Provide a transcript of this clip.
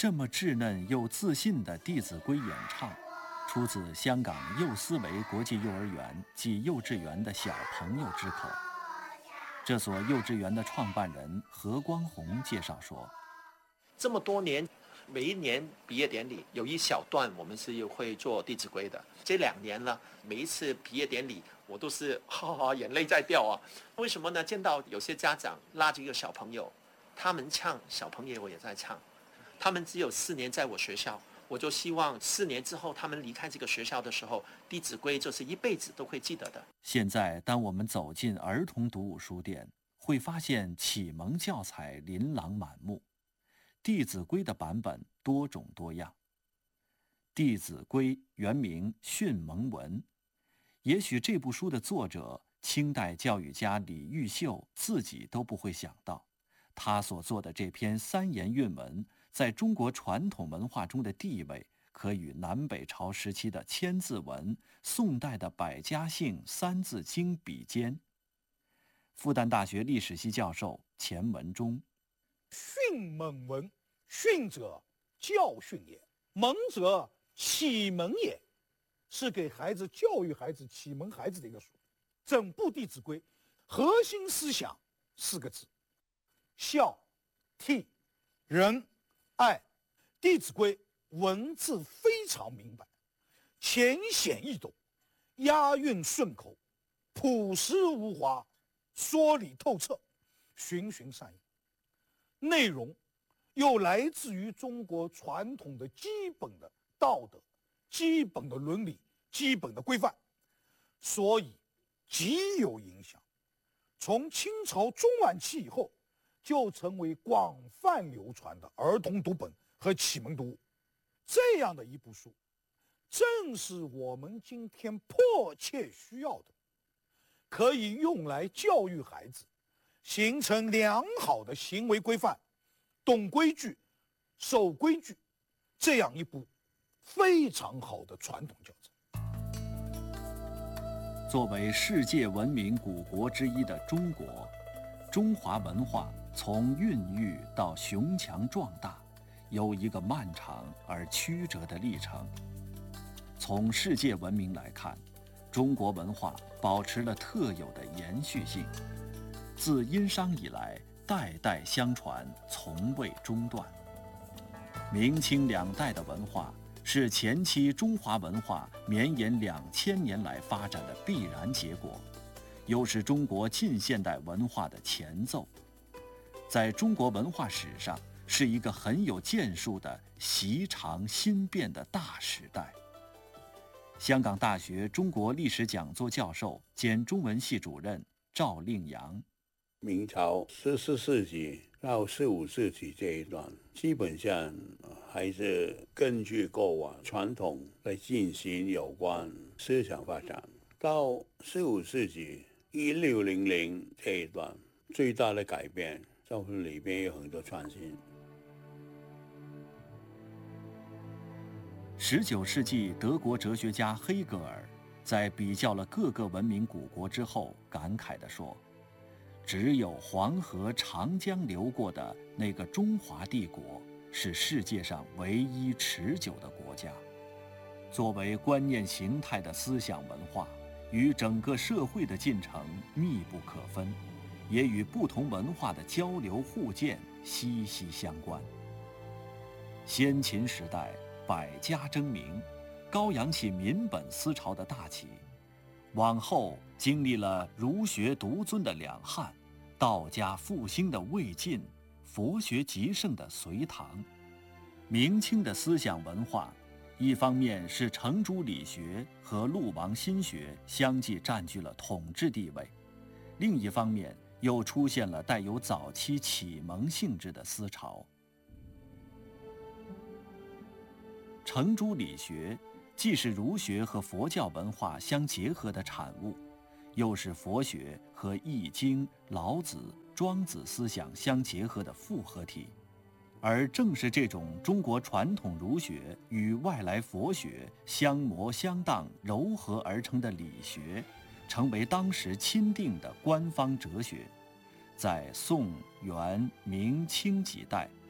这么稚嫩又自信的《弟子规》演唱，出自香港幼思维国际幼儿园及幼稚园的小朋友之口。这所幼稚园的创办人何光宏介绍说， 这么多年，每一年毕业典礼有一小段我们是会做《弟子规》的。这2年了，每一次毕业典礼我都是眼泪在掉啊。为什么呢？见到有些家长拉着一个小朋友，他们唱，小朋友也在唱。他们只有4年在我学校，我就希望4年之后他们离开这个学校的时候，《弟子规》就是一辈子都会记得的。 现在当我们走进儿童读物书店，会发现启蒙教材琳琅满目，《弟子规》的版本多种多样。《弟子规》原名《训蒙文》，也许这部书的作者清代教育家李毓秀自己都不会想到，他所做的这篇3言韵文在中国传统文化中的地位，可与南北朝时期的千字文、宋代的百家姓、三字经比肩。复旦大学历史系教授钱文忠： 训蒙文，训者教训也，蒙者启蒙也，是给孩子教育孩子、启蒙孩子的一个书。整部《弟子规》核心思想4个字：孝、悌、仁、爱。《弟子规》文字非常明白，浅显易懂，押韵顺口，朴实无华，说理透彻，循循善诱。内容又来自于中国传统的基本的道德、基本的伦理、基本的规范，所以极有影响。从清朝中晚期以后，就成为广泛流传的儿童读本和启蒙读物。这样的一部书，正是我们今天迫切需要的，可以用来教育孩子，形成良好的行为规范，懂规矩、守规矩，这样一部非常好的传统教材。 作为世界文明古国之一的中国，中华文化从孕育到雄强壮大，有一个漫长而曲折的历程。从世界文明来看，中国文化保持了特有的延续性，自殷商以来，代代相传，从未中断。明清2代的文化是前期中华文化绵延2000年来发展的必然结果，又是中国近现代文化的前奏，在中国文化史上是一个很有建树的习常新变的大时代。香港大学中国历史讲座教授兼中文系主任赵令阳： 明朝14世纪到15世纪这一段，基本上还是根据过往传统来进行有关思想发展。到15世纪1600这一段，最大的改变就是里边有很多创新。 19世纪德国哲学家黑格尔在比较了各个文明古国之后，感慨地说，只有黄河、长江流过的那个中华帝国是世界上唯一持久的国家。作为观念形态的思想文化，与整个社会的进程密不可分，也与不同文化的交流互鉴息息相关。先秦时代百家争鸣，高扬起民本思潮的大旗。往后经历了儒学独尊的两汉，道家复兴的魏晋，佛学极盛的隋唐。明清的思想文化，一方面是程朱理学和陆王心学相继占据了统治地位，另一方面又出现了带有早期启蒙性质的思潮。程朱理学既是儒学和佛教文化相结合的产物，又是佛学和易经、老子、庄子思想相结合的复合体。而正是这种中国传统儒学与外来佛学相磨相当、糅合而成的理学，成为当时钦定的官方哲学，在宋、元、明清几代